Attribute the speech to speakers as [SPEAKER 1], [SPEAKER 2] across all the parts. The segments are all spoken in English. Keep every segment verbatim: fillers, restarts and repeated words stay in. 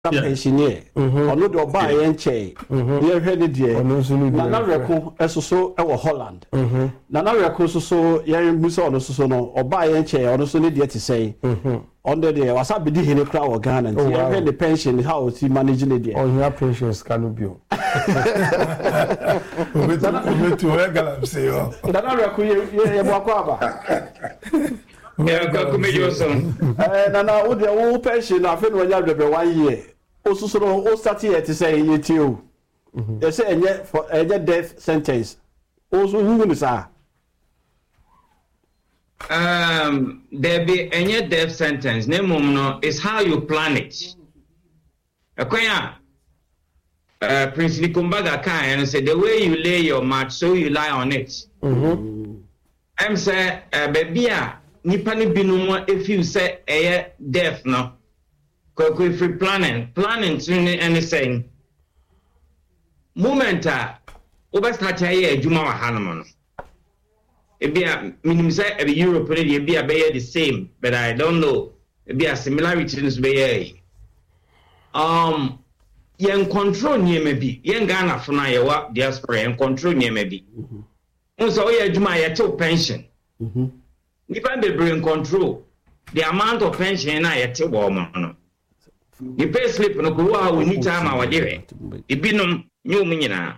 [SPEAKER 1] pensioner ono de oba yen che ye hwede de na na reko esoso e wo Holland na na reko soso ye muso ono soso no oba yen che ono so ne de ti sei under the wasa be di hene kra wo Ghana nti ye hwede pension how to manage ne de
[SPEAKER 2] on your pensions canubio
[SPEAKER 3] we to regular say yo
[SPEAKER 1] na na reko ye ye bo akwa aba
[SPEAKER 4] Yeah, go come you son.
[SPEAKER 1] Eh na na wo de wo pension na fe no nya de be one year osusu no o start here to say ye ti o they say enye for enye death sentence osu hu ni sa
[SPEAKER 4] Um there be any death sentence name no is how you plan it. Akwanya uh Prince Nikumbaga kan and say the way you lay your mat so you lie on it. Mhm. I'm say uh, baby a nipa ni binum if you say eh death no Kwe free planning, planning to anything. Momenta, over start here, Juma Hanaman. It be a minimum say every Europe, it be a bay the same, but I don't know. It be a similarity in this bay. Um, young control near maybe, young Ghana for now, you work diaspora and control near maybe. Also, yeah, Juma, you took pension. If I be bring control, the amount of pension I take woman. The pay slip no go we need time our day. The binum new minina.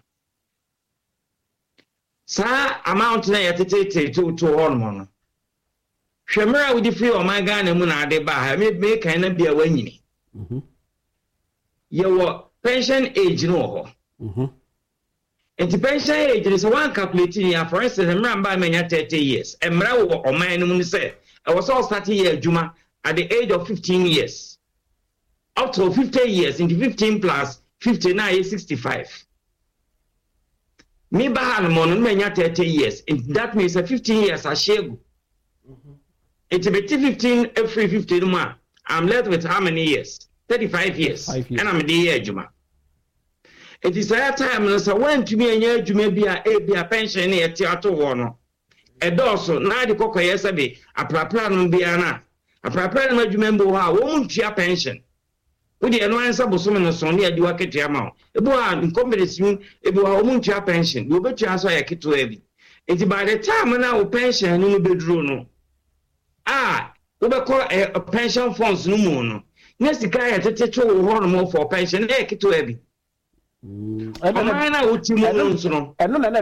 [SPEAKER 4] Sa amount na yatete to to hormone. Hwemra with the free o my Ghana mu na de ba me me kan na bia wanyini. Mhm. Your pension age no ho. Mhm. And the pension age is one calculating ya for instance mra ba menya thirty years. Emra wo o man no mu say I was all starting year juma at the age of fifteen years. Up to fifty years, into fifteen plus fifty-nine is sixty-five. Me bahan mon menya thirty years. And that means a fifteen years I share. It's about fifteen every fifteen months. I'm left with how many years? thirty-five years. years. And I'm the year juma. It is a time so when to me a year you may be a be a pension near theater one. And also now the cocoa yesterday a plan be ana. A plan you remember how won't your pension. Udi eno ansa bosom no so ne adi waketua ma ebo a nkompetisi ebo a omuntua pension you betua so ya keto abi enti by the time na o pension no beduro no ah we be call a pension funds no mu no na sika ya tetecho wo ho no for pension na keto abi mm eno na o ti mu no so no eno na